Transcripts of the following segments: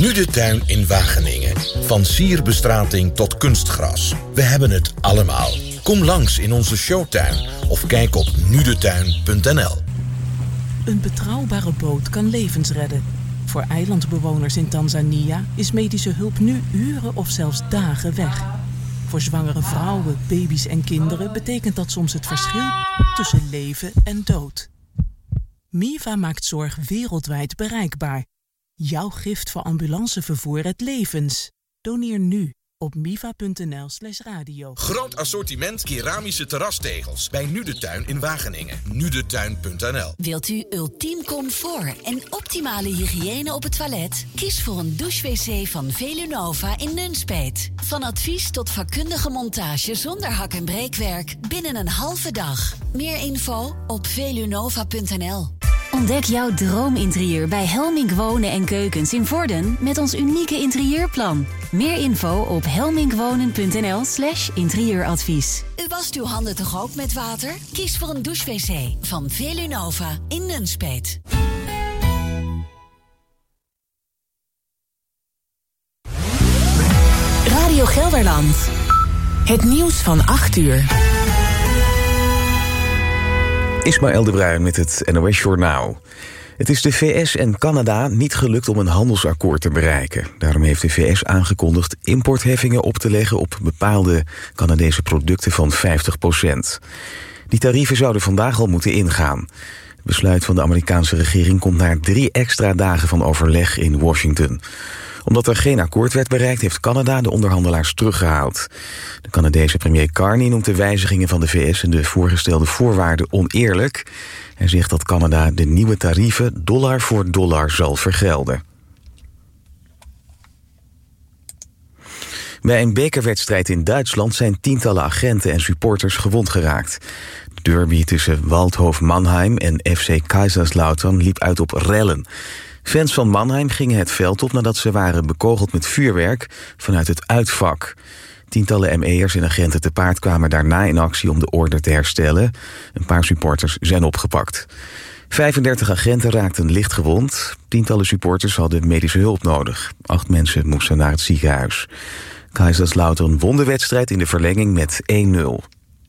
Nu de tuin in Wageningen. Van sierbestrating tot kunstgras. We hebben het allemaal. Kom langs in onze showtuin of kijk op nudetuin.nl. Een betrouwbare boot kan levens redden. Voor eilandbewoners in Tanzania is medische hulp nu uren of zelfs dagen weg. Voor zwangere vrouwen, baby's en kinderen betekent dat soms het verschil tussen leven en dood. MIVA maakt zorg wereldwijd bereikbaar. Jouw gift voor ambulancevervoer redt levens. Doneer nu op miva.nl/radio. Groot assortiment keramische terrastegels bij Nu de Tuin in Wageningen. Nudetuin.nl. Wilt u ultiem comfort en optimale hygiëne op het toilet? Kies voor een douche-wc van Velunova in Nunspeet. Van advies tot vakkundige montage zonder hak- en breekwerk binnen een halve dag. Meer info op velunova.nl. Ontdek jouw droominterieur bij Helmink Wonen en Keukens in Vorden met ons unieke interieurplan. Meer info op helminkwonen.nl/interieuradvies. U wast uw handen toch ook met water? Kies voor een douche-wc van Velunova in Nunspeet. Radio Gelderland. Het nieuws van 8 uur. Ismaël de Bruin met het NOS Journaal. Het is de VS en Canada niet gelukt om een handelsakkoord te bereiken. Daarom heeft de VS aangekondigd importheffingen op te leggen op bepaalde Canadese producten van 50%. Die tarieven zouden vandaag al moeten ingaan. Het besluit van de Amerikaanse regering komt na 3 extra dagen van overleg in Washington. Omdat er geen akkoord werd bereikt, heeft Canada de onderhandelaars teruggehaald. De Canadese premier Carney noemt de wijzigingen van de VS en de voorgestelde voorwaarden oneerlijk. Hij zegt dat Canada de nieuwe tarieven dollar voor dollar zal vergelden. Bij een bekerwedstrijd in Duitsland zijn tientallen agenten en supporters gewond geraakt. De derby tussen Waldhof Mannheim en FC Kaiserslautern liep uit op rellen. Fans van Mannheim gingen het veld op nadat ze waren bekogeld met vuurwerk vanuit het uitvak. Tientallen ME'ers en agenten te paard kwamen daarna in actie om de orde te herstellen. Een paar supporters zijn opgepakt. 35 agenten raakten licht gewond. Tientallen supporters hadden medische hulp nodig. 8 mensen moesten naar het ziekenhuis. Kaiserslautern won de wedstrijd in de verlenging met 1-0.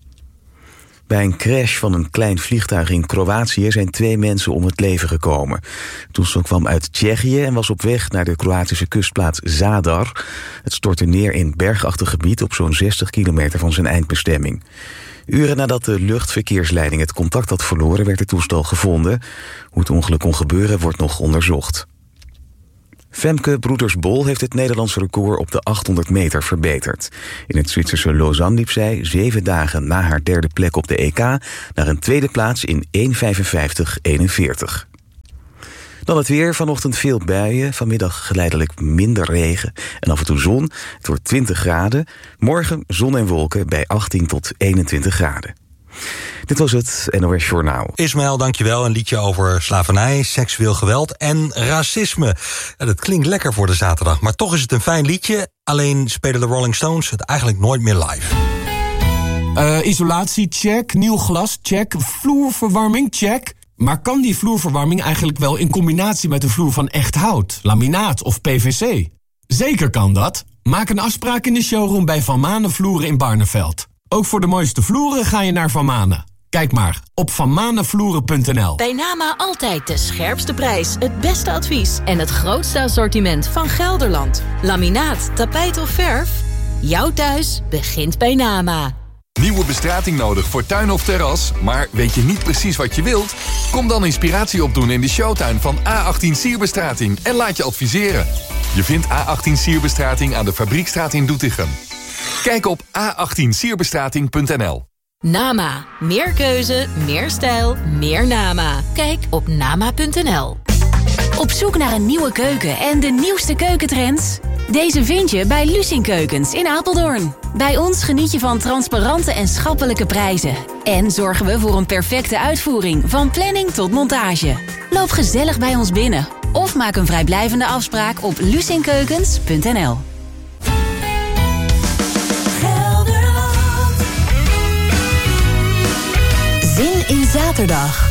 Bij een crash van een klein vliegtuig in Kroatië zijn 2 mensen om het leven gekomen. Het toestel kwam uit Tsjechië en was op weg naar de Kroatische kustplaats Zadar. Het stortte neer in bergachtig gebied op zo'n 60 kilometer van zijn eindbestemming. Uren nadat de luchtverkeersleiding het contact had verloren, werd het toestel gevonden. Hoe het ongeluk kon gebeuren wordt nog onderzocht. Femke Broeders-Bol heeft het Nederlandse record op de 800 meter verbeterd. In het Zwitserse Lausanne liep zij 7 dagen na haar 3e plek op de EK naar een 2e plaats in 1:55:41. Dan het weer. Vanochtend veel buien. Vanmiddag geleidelijk minder regen en af en toe zon. Het wordt 20 graden. Morgen zon en wolken bij 18 tot 21 graden. Dit was het NOS Journaal. Ismaël, dankjewel. Een liedje over slavernij, seksueel geweld en racisme. Ja, dat klinkt lekker voor de zaterdag, maar toch is het een fijn liedje. Alleen spelen de Rolling Stones het eigenlijk nooit meer live. Isolatie, check. Nieuw glas, check. Vloerverwarming, check. Maar kan die vloerverwarming eigenlijk wel in combinatie met een vloer van echt hout, laminaat of PVC? Zeker kan dat. Maak een afspraak in de showroom bij Van Manen Vloeren in Barneveld. Ook voor de mooiste vloeren ga je naar Van Manen. Kijk maar op vanmanenvloeren.nl. Bij Nama altijd de scherpste prijs, het beste advies en het grootste assortiment van Gelderland. Laminaat, tapijt of verf? Jouw thuis begint bij Nama. Nieuwe bestrating nodig voor tuin of terras, maar weet je niet precies wat je wilt? Kom dan inspiratie opdoen in de showtuin van A18 Sierbestrating en laat je adviseren. Je vindt A18 Sierbestrating aan de Fabriekstraat in Doetinchem. Kijk op a18sierbestrating.nl. Nama. Meer keuze, meer stijl, meer Nama. Kijk op nama.nl. Op zoek naar een nieuwe keuken en de nieuwste keukentrends? Deze vind je bij Lucien Keukens in Apeldoorn. Bij ons geniet je van transparante en schappelijke prijzen. En zorgen we voor een perfecte uitvoering, van planning tot montage. Loop gezellig bij ons binnen of maak een vrijblijvende afspraak op lucienkeukens.nl. Zin in zaterdag.